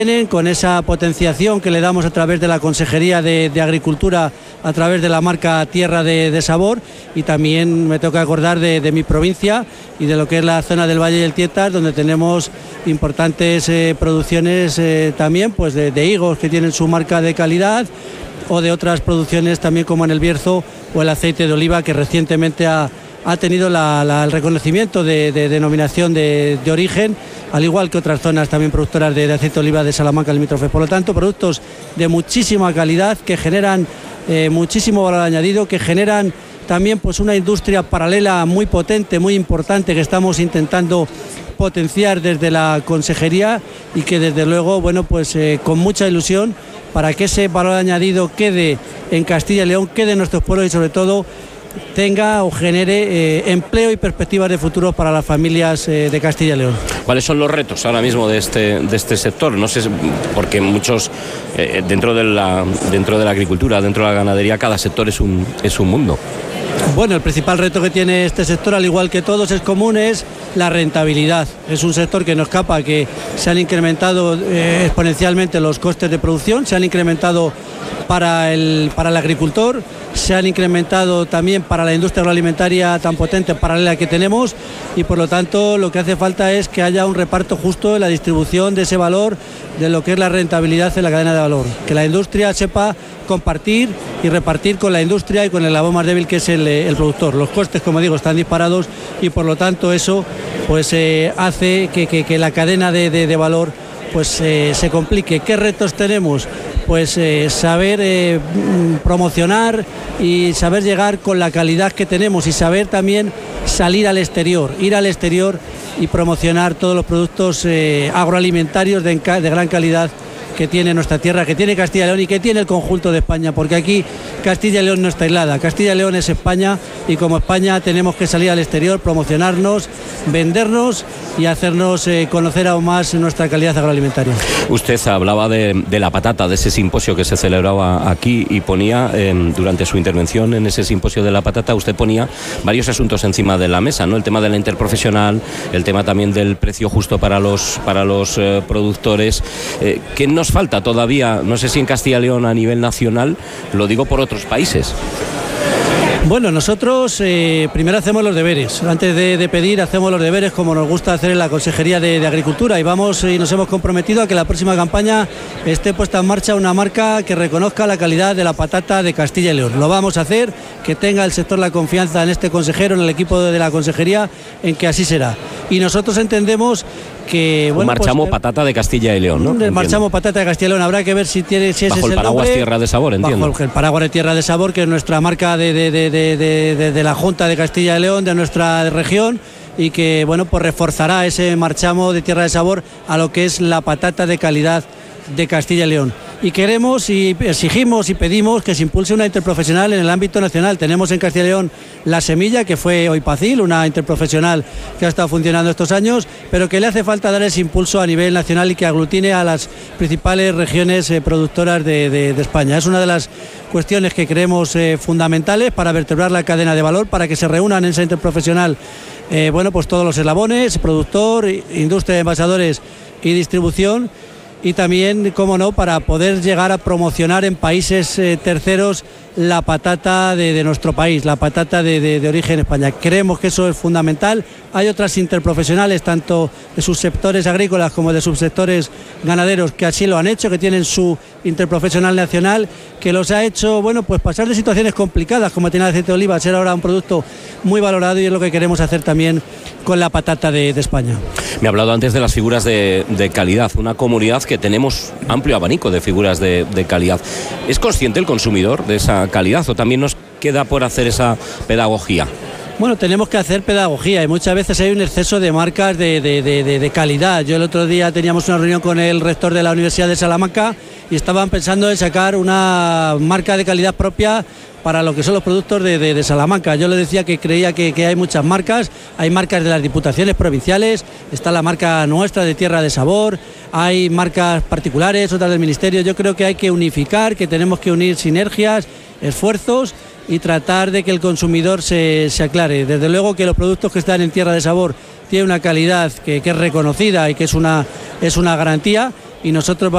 con esa potenciación que le damos a través de la Consejería de Agricultura, a través de la marca Tierra de Sabor, y también me tengo que acordar de mi provincia y de lo que es la zona del Valle del Tietas, donde tenemos importantes producciones también pues de higos que tienen su marca de calidad, o de otras producciones también como en el Bierzo o el aceite de oliva, que recientemente ha tenido el reconocimiento de denominación de origen, al igual que otras zonas también productoras de aceite de oliva de Salamanca limítrofes. Por lo tanto, productos de muchísima calidad que generan muchísimo valor añadido, que generan también pues una industria paralela muy potente, muy importante, que estamos intentando potenciar desde la Consejería, y que desde luego, bueno, pues con mucha ilusión para que ese valor añadido quede en Castilla y León, quede en nuestros pueblos y sobre todo tenga o genere empleo y perspectivas de futuro para las familias de Castilla y León. ¿Cuáles son los retos ahora mismo de este sector? No sé, porque muchos dentro de la agricultura, dentro de la ganadería, cada sector es un mundo. Bueno, el principal reto que tiene este sector, al igual que todos, es común, es la rentabilidad. Es un sector que no escapa, que se han incrementado exponencialmente los costes de producción, se han incrementado para el agricultor, se han incrementado también para la industria agroalimentaria tan potente paralela que tenemos, y por lo tanto lo que hace falta es que haya un reparto justo en la distribución de ese valor, de lo que es la rentabilidad en la cadena de valor, que la industria sepa compartir y repartir con la industria y con el eslabón más débil, que es el productor. Los costes, como digo, están disparados, y por lo tanto eso pues hace que la cadena de valor pues se complique. ¿Qué retos tenemos? Pues saber promocionar y saber llegar con la calidad que tenemos, y saber también salir al exterior, ir al exterior y promocionar todos los productos agroalimentarios de gran calidad que tiene nuestra tierra, que tiene Castilla y León y que tiene el conjunto de España, porque aquí Castilla y León no está aislada, Castilla y León es España, y como España tenemos que salir al exterior, promocionarnos, vendernos y hacernos conocer aún más nuestra calidad agroalimentaria. Usted hablaba de la patata, de ese simposio que se celebraba aquí, y ponía, durante su intervención en ese simposio de la patata, usted ponía varios asuntos encima de la mesa, ¿no? El tema de la interprofesional, el tema también del precio justo para los productores. ¿Qué nos falta todavía? No sé si en Castilla y León a nivel nacional, lo digo por otros países. Bueno, nosotros primero hacemos los deberes. Antes de pedir, hacemos los deberes, como nos gusta hacer en la Consejería de Agricultura, y nos hemos comprometido a que la próxima campaña esté puesta en marcha una marca que reconozca la calidad de la patata de Castilla y León. Lo vamos a hacer, que tenga el sector la confianza en este consejero, en el equipo de la Consejería, en que así será. Y nosotros entendemos que... Bueno, marchamo patata de Castilla y León, ¿no? Marchamo patata de Castilla y León. Habrá que ver si ese es el nombre. Bajo el paraguas Tierra de Sabor, entiendo. Bajo el paraguas de Tierra de Sabor, que es nuestra marca de la Junta de Castilla y León, de nuestra región, y que, bueno, pues reforzará ese marchamo de Tierra de Sabor a lo que es la patata de calidad de Castilla y León. Y queremos y exigimos y pedimos que se impulse una interprofesional en el ámbito nacional. Tenemos en Castilla y León La Semilla, que fue Oipacil, una interprofesional que ha estado funcionando estos años, pero que le hace falta dar ese impulso a nivel nacional y que aglutine a las principales regiones productoras de España. Es una de las cuestiones que creemos fundamentales para vertebrar la cadena de valor, para que se reúnan en esa interprofesional bueno, pues todos los eslabones: productor, industria de envasadores y distribución. Y también, cómo no, para poder llegar a promocionar en países terceros la patata de nuestro país, la patata de origen España. Creemos que eso es fundamental. Hay otras interprofesionales, tanto de subsectores agrícolas como de subsectores ganaderos, que así lo han hecho, que tienen su interprofesional nacional, que los ha hecho, bueno, pues pasar de situaciones complicadas, como tiene el aceite de oliva, a ser ahora un producto muy valorado, y es lo que queremos hacer también con la patata de España. Me ha hablado antes de las figuras de calidad, una comunidad que tenemos amplio abanico de figuras de calidad. ¿Es consciente el consumidor de esa calidad, o también nos queda por hacer esa pedagogía? Bueno, tenemos que hacer pedagogía, y muchas veces hay un exceso de marcas de calidad. Yo el otro día teníamos una reunión con el rector de la Universidad de Salamanca y estaban pensando en sacar una marca de calidad propia para lo que son los productos de Salamanca. Yo le decía que creía que hay muchas marcas, hay marcas de las diputaciones provinciales, está la marca nuestra de Tierra de Sabor, hay marcas particulares, otras del Ministerio. Yo creo que hay que unificar, que tenemos que unir sinergias, esfuerzos, y tratar de que el consumidor se aclare. Desde luego que los productos que están en Tierra de Sabor tienen una calidad que es reconocida y que es una garantía, y nosotros